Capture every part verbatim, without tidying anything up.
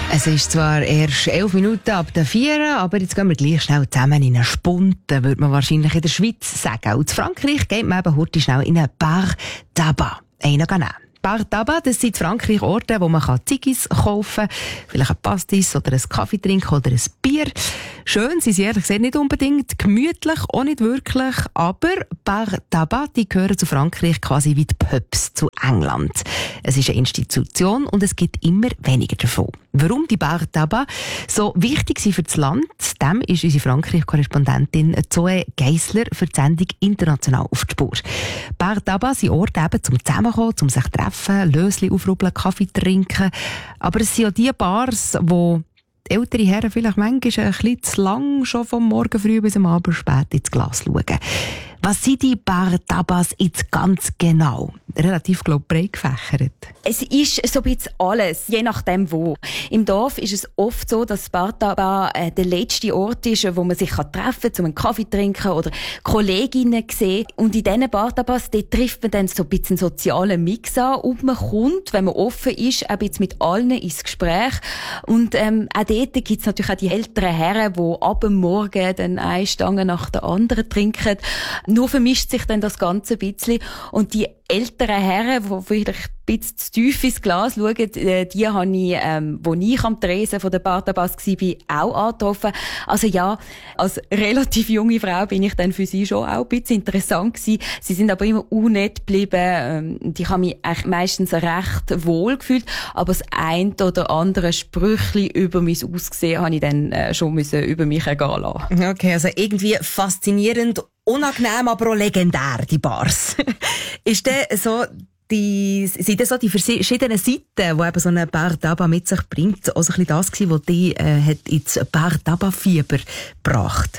Es ist zwar erst elf Minuten ab der vier, aber jetzt gehen wir gleich schnell zusammen in eine Spunte, würde man wahrscheinlich in der Schweiz sagen. Und in Frankreich geht man eben heute schnell in einen Bar Tabac. Einen nehmen. Bar Tabac, das sind in Frankreich Orte, wo man Ziggis kaufen kann, vielleicht ein Pastis oder einen Kaffee trinken oder ein Bier. Schön sind sie ehrlich gesagt nicht unbedingt, gemütlich auch nicht wirklich, aber Bar Tabac, die gehören zu Frankreich quasi wie die Pubs zu England. Es ist eine Institution und es gibt immer weniger davon. Warum die Bar Tabac so wichtig sind für das Land, dem ist unsere Frankreich-Korrespondentin Zoe Geisler für die Sendung «International auf die Spur». Bar Tabac sind Orte eben zum Zusammenkommen, zum sich treffen, Lösli aufrubbeln, Kaffee trinken. Aber es sind auch die Bars, wo die ältere Herren vielleicht manchmal ein bisschen zu lang schon vom Morgen früh bis am Abend spät ins Glas schauen. Was sind die Bar Tabacs jetzt ganz genau? Relativ, glaube ich, breit gefächert. Es ist so ein bisschen alles, je nachdem wo. Im Dorf ist es oft so, dass Bar Tabac äh, der letzte Ort ist, wo man sich treffen kann, um einen Kaffee zu trinken oder Kolleginnen zu sehen. Und in diesen Bar Tabacs trifft man dann so ein bisschen einen sozialen Mix an und man kommt, wenn man offen ist, ein bisschen mit allen ins Gespräch. Und ähm, auch dort gibt es natürlich auch die älteren Herren, die ab dem Morgen dann eine Stange nach der anderen trinken. Nur vermischt sich dann das Ganze ein bisschen. Und die älteren Herren, die vielleicht ein bisschen zu tief ins Glas schauen, die habe ich, ähm, wo ich am Tresen von der Bar Tabac war, auch angetroffen. Also ja, als relativ junge Frau bin ich dann für sie schon auch ein bisschen interessant gewesen. Sie sind aber immer unnett geblieben. Ähm, ich habe mich eigentlich meistens recht wohl gefühlt. Aber das ein oder andere Sprüchli über mein Aussehen habe ich dann äh, schon müssen über mich ergehen lassen. Okay, also irgendwie faszinierend, unangenehm, aber auch legendär, die Bars. Ist denn so die, sind das so die verschiedenen Seiten, die eben so eine Bar Tabac mit sich bringt, auch so ein bisschen das gewesen, was die äh, hat ins Bar Tabac Fieber gebracht?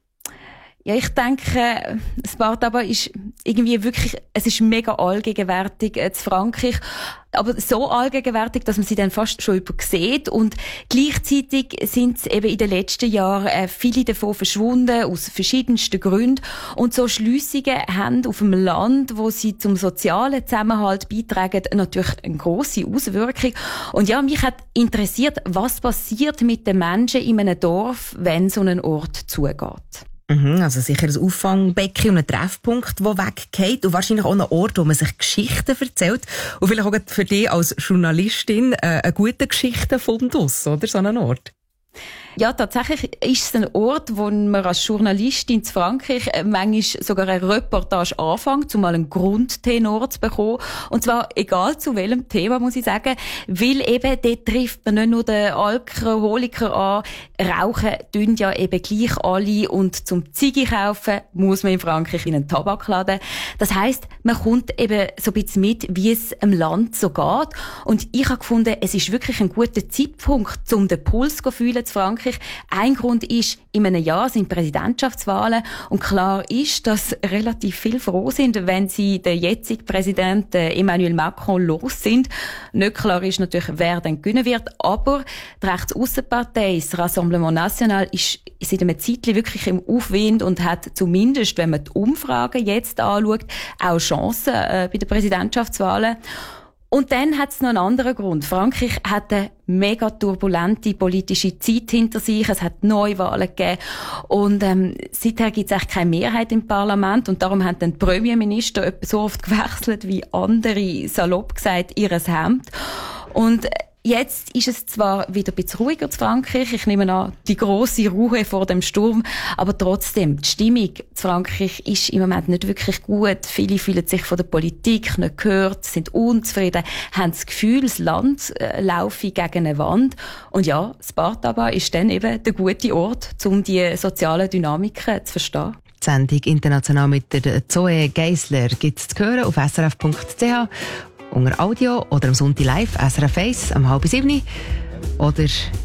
Ja, ich denke, das Bar Tabac ist irgendwie wirklich, es ist mega allgegenwärtig äh, in Frankreich. Aber so allgegenwärtig, dass man sie dann fast schon übersieht. Und gleichzeitig sind eben in den letzten Jahren äh, viele davon verschwunden, aus verschiedensten Gründen. Und so Schliessungen haben auf dem Land, wo sie zum sozialen Zusammenhalt beitragen, natürlich eine grosse Auswirkung. Und ja, mich hat interessiert, was passiert mit den Menschen in einem Dorf, wenn so ein Ort zugeht. Mhm, also sicher ein Auffangbecken und ein Treffpunkt, der weggeht und wahrscheinlich auch ein Ort, wo man sich Geschichten erzählt und vielleicht auch für dich als Journalistin äh, ein guter Geschichtenfundus, oder? So ein Ort. Ja, tatsächlich ist es ein Ort, wo man als Journalistin in Frankreich manchmal sogar eine Reportage anfängt, um mal einen Grundtenor zu bekommen. Und zwar egal zu welchem Thema, muss ich sagen, weil eben dort trifft man nicht nur den Alkoholiker an, rauchen tun ja eben gleich alle und zum Ziggi kaufen muss man in Frankreich in einen Tabakladen. Das heisst, man kommt eben so ein bisschen mit, wie es im Land so geht. Und ich habe gefunden, es ist wirklich ein guter Zeitpunkt, um den Puls zu fühlen zu Frankreich. Ein Grund ist, in einem Jahr sind Präsidentschaftswahlen und klar ist, dass relativ viele froh sind, wenn sie den jetzigen Präsidenten Emmanuel Macron los sind. Nicht klar ist natürlich, wer dann gewinnen wird, aber die Rechtsaussenpartei, das Rassemblement National, ist seit einem Zeitchen wirklich im Aufwind und hat zumindest, wenn man die Umfragen jetzt anschaut, auch Chancen äh, bei den Präsidentschaftswahlen. Und dann hat es noch einen anderen Grund. Frankreich hat eine mega turbulente politische Zeit hinter sich. Es hat Neuwahlen gegeben. Und ähm, seither gibt es eigentlich keine Mehrheit im Parlament. Und darum haben dann die Premierminister etwa so oft gewechselt wie andere, salopp gesagt, ihres Hemd. Und jetzt ist es zwar wieder ein bisschen ruhiger in Frankreich. Ich nehme an, die grosse Ruhe vor dem Sturm. Aber trotzdem, die Stimmung in Frankreich ist im Moment nicht wirklich gut. Viele fühlen sich von der Politik nicht gehört, sind unzufrieden, haben das Gefühl, das Land äh, laufe gegen eine Wand. Und ja, das Bar Tabac ist dann eben der gute Ort, um die sozialen Dynamiken zu verstehen. Die Sendung «International» mit der Zoe Geisler gibt es zu hören auf s r f punkt c h. Unter Audio oder am Sonntag live, S R F eins, am halb sieben oder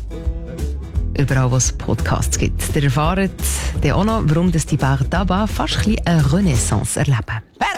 überall, wo es Podcasts gibt. Ihr erfahrt dann auch noch, warum das die Bar Tabac fast ein bisschen eine Renaissance erleben.